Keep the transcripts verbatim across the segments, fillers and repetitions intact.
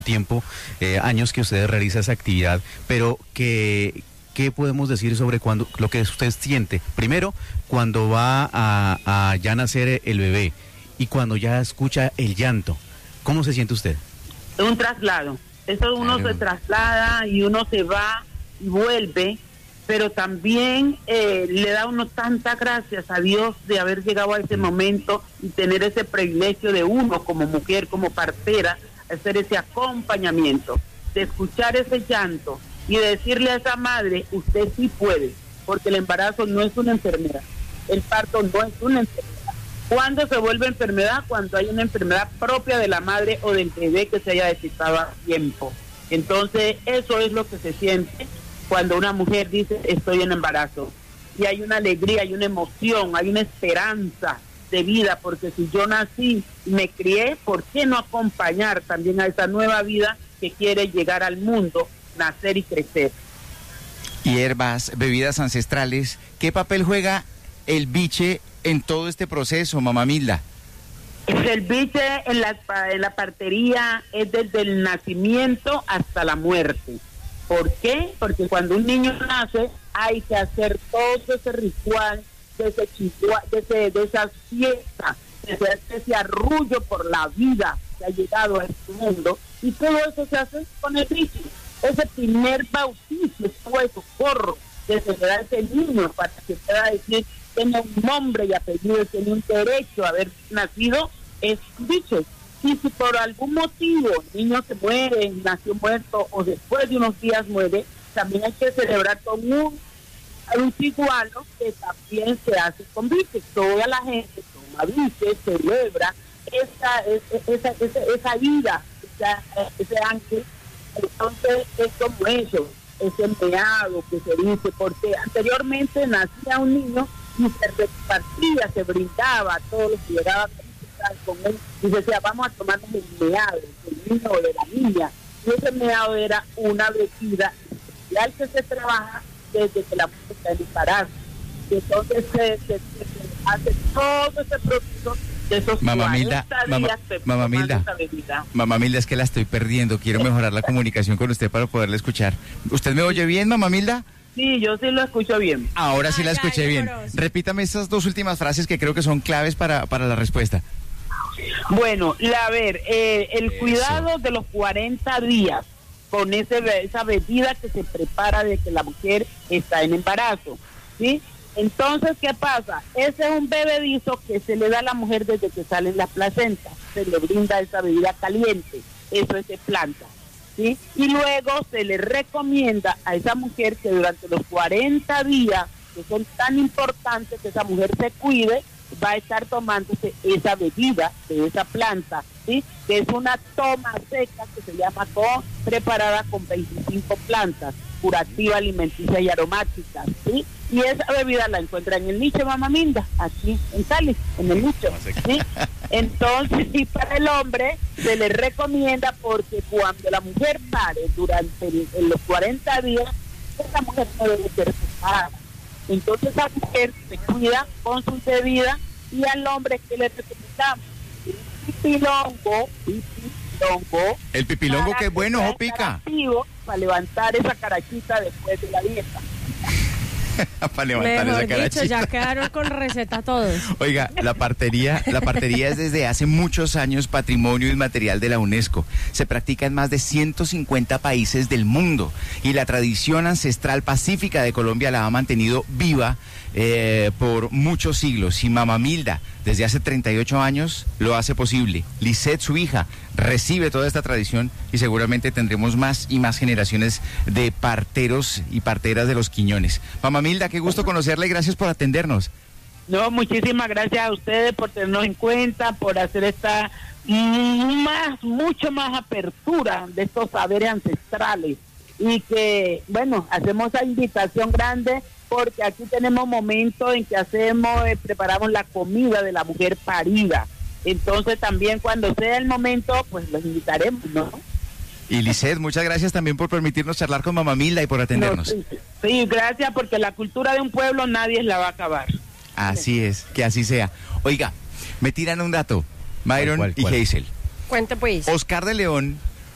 tiempo, eh, años que usted realiza esa actividad, pero que, ¿qué podemos decir sobre cuando, lo que usted siente? Primero, cuando va a, a ya nacer el bebé y cuando ya escucha el llanto, ¿cómo se siente usted? Un traslado, eso uno claro. se traslada y uno se va y vuelve, pero también eh, le da uno tantas gracias a Dios de haber llegado a ese momento y tener ese privilegio de uno como mujer, como partera, hacer ese acompañamiento, de escuchar ese llanto y de decirle a esa madre, usted sí puede, porque el embarazo no es una enfermedad, el parto no es una enfermedad. ¿Cuándo se vuelve enfermedad? Cuando hay una enfermedad propia de la madre o del bebé que se haya detectado a tiempo. Entonces, eso es lo que se siente cuando una mujer dice, estoy en embarazo. Y hay una alegría, hay una emoción, hay una esperanza de vida, porque si yo nací y me crié, ¿por qué no acompañar también a esa nueva vida que quiere llegar al mundo, nacer y crecer? Hierbas, bebidas ancestrales, ¿qué papel juega el biche en todo este proceso, mamá Milda? El biche en la, en la partería es desde el nacimiento hasta la muerte. ¿Por qué? Porque cuando un niño nace hay que hacer todo ese ritual, de, ese chitua, de, ese, de esa fiesta, de ese, de ese arrullo por la vida que ha llegado a este mundo, y todo eso se hace con el biche. Ese primer bautizo, todo eso, corro, que se le da a ese niño para que pueda decir, tiene un nombre y apellido, tiene un derecho a haber nacido, es biche. Y si por algún motivo el niño se muere, nació muerto o después de unos días muere, también hay que celebrar con un, un tiguano que también se hace con biche. Toda la gente toma biche, celebra esa, esa, esa, esa, esa vida, esa, ese ángel. Entonces es como eso, ese meado que se dice, porque anteriormente nacía un niño y se repartía, se brindaba a todos los que llegaban con él, y decía, vamos a tomarnos el meado del niño o de la niña, y ese meado era una bebida especial que se trabaja desde que la mujer está en embarazo, y entonces se, se, se, se hace todo ese proceso de esos mamá Milda, mamá, mamá Milda, mamá Milda, es que la estoy perdiendo, quiero mejorar la comunicación con usted para poderla escuchar. ¿Usted me oye bien, mamá Milda? Sí, yo sí lo escucho bien. Ahora sí ay, la escuché ay, bien. amoroso. Repítame estas dos últimas frases que creo que son claves para, para la respuesta. Bueno, la, a ver, eh, el Eso. cuidado de los cuarenta días con ese, esa bebida que se prepara de que la mujer está en embarazo, ¿sí? Entonces, ¿qué pasa? Ese es un bebedizo que se le da a la mujer desde que sale en la placenta, se le brinda esa bebida caliente, eso es de planta, ¿sí? Y luego se le recomienda a esa mujer que durante los cuarenta días, que son tan importantes que esa mujer se cuide, va a estar tomándose esa bebida de esa planta, ¿sí? Que es una toma seca que se llama con, preparada con veinticinco plantas, curativa, alimenticia y aromáticas, ¿sí? Y esa bebida la encuentra en el nicho Mamá Milda, aquí en Cali, en el nicho, ¿sí? Entonces, y para el hombre se le recomienda, porque cuando la mujer pare durante el, en los cuarenta días, esa mujer no debe ser separada. Entonces esa mujer se cuida con su bebida, y al hombre que le recomendamos el pipilongo, pipilongo. El pipilongo que es bueno, ojo pica. Para levantar esa carachita después de la dieta. Para levantar Mejor esa carachita. dicho, ya quedaron con receta todos. Oiga, la partería, la partería es desde hace muchos años patrimonio inmaterial de la UNESCO. Se practica en más de ciento cincuenta países del mundo, y la tradición ancestral pacífica de Colombia la ha mantenido viva eh, por muchos siglos. Y mamá Milda, desde hace treinta y ocho años, lo hace posible. Lisette, su hija, recibe toda esta tradición, y seguramente tendremos más y más generaciones de parteros y parteras de los Quiñones. Mamá Milda, qué gusto conocerla y gracias por atendernos. No, muchísimas gracias a ustedes por tenernos en cuenta, por hacer esta más, mucho más apertura de estos saberes ancestrales, y que, bueno, hacemos esa invitación grande, porque aquí tenemos momentos en que hacemos, eh, preparamos la comida de la mujer parida. Entonces también cuando sea el momento, pues los invitaremos, ¿no? Y Lisette, muchas gracias también por permitirnos charlar con mamá Milda y por atendernos. No, sí, sí, gracias, porque la cultura de un pueblo nadie la va a acabar. Así es, que así sea. Oiga, me tiran un dato, Myron ¿Cuál, cuál, cuál? y Hazel. Cuente pues. Oscar de León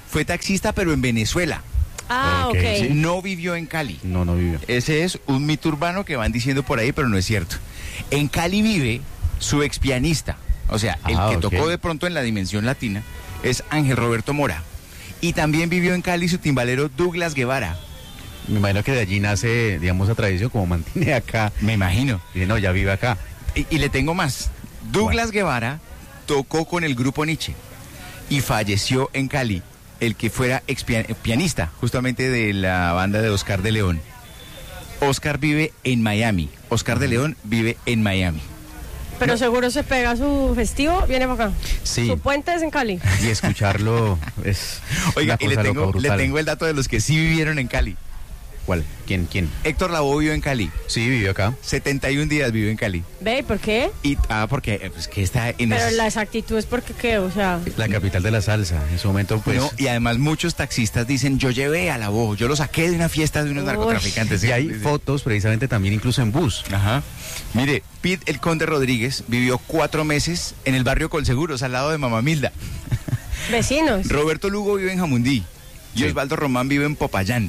Fue taxista, pero en Venezuela. Ah, Ok, ok. sí. No vivió en Cali. No, no vivió. Ese es un mito urbano que van diciendo por ahí, pero no es cierto. En Cali vive su ex pianista, o sea, el Ah, que ok. tocó de pronto en la dimensión latina, es Ángel Roberto Mora. Y también vivió en Cali su timbalero Douglas Guevara. Me imagino que de allí nace, digamos, la tradición, como mantiene acá. Me imagino. Dice, no, ya vive acá. Y, y le tengo más. Douglas Guevara tocó con el grupo Nietzsche y falleció en Cali el que fuera ex pia- pianista, justamente de la banda de Oscar de León. Oscar vive en Miami. Oscar de León vive en Miami. Pero seguro se pega su festivo, viene para acá. Sí. Su puente es en Cali. Y escucharlo es Oiga, una y le cosa tengo, loca, le brutal. tengo el dato de los que sí vivieron en Cali. ¿Cuál? ¿Quién? ¿Quién? Héctor Lavoe vivió en Cali. Sí, vivió acá. setenta y un días vivió en Cali. Ve, ¿por qué? Y, ah, porque eh, pues, que está en Pero esas- la exactitud es porque qué, o sea... La capital de la salsa. En su momento, pues... No, y además muchos taxistas dicen, yo llevé a Lavoe, yo lo saqué de una fiesta de unos Uy. narcotraficantes. y hay Dicen. fotos precisamente también incluso en bus. Ajá. Mire, Pete el Conde Rodríguez vivió cuatro meses en el barrio Colseguros, al lado de Mamamilda. Vecinos. Roberto Lugo vive en Jamundí y Sí. Osvaldo Román vive en Popayán.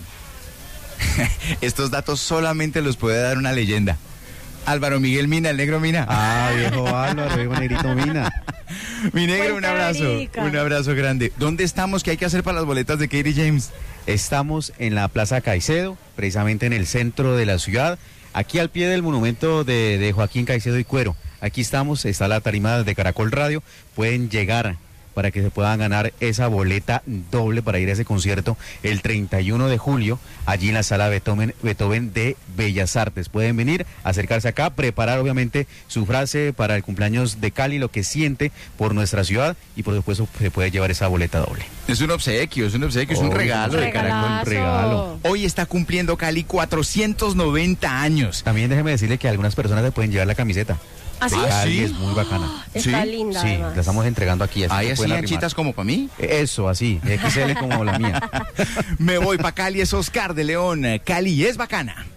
Estos datos solamente los puede dar una leyenda. Álvaro Miguel Mina, el negro Mina. Ah, viejo Álvaro, viejo Negrito Mina. Mi negro, un Puente abrazo. Verídica. Un abrazo grande. ¿Dónde estamos? ¿Qué hay que hacer para las boletas de Katie James? Estamos en la Plaza Caicedo, precisamente en el centro de la ciudad, aquí al pie del monumento de, de Joaquín Caicedo y Cuero. Aquí estamos, está la tarima de Caracol Radio, pueden llegar para que se puedan ganar esa boleta doble para ir a ese concierto el treinta y uno de julio, allí en la sala Beethoven, Beethoven de Bellas Artes. Pueden venir, acercarse acá, preparar obviamente su frase para el cumpleaños de Cali, lo que siente por nuestra ciudad y por supuesto se puede llevar esa boleta doble. Es un obsequio, es un obsequio, es un Obvio, regalo de Caracol. Regalazo. regalo. Hoy está cumpliendo Cali cuatrocientos noventa años. También déjeme decirle que algunas personas se pueden llevar la camiseta. ¿Ah, sí? De Cali, ¿sí? es muy bacana. Está Sí, linda, Sí, además. la estamos entregando aquí. Así Ahí que así pueden arrimar. anchitas como para mí. Eso, así, equis ele como la mía. Me voy para Cali, es Oscar de León. Cali es bacana.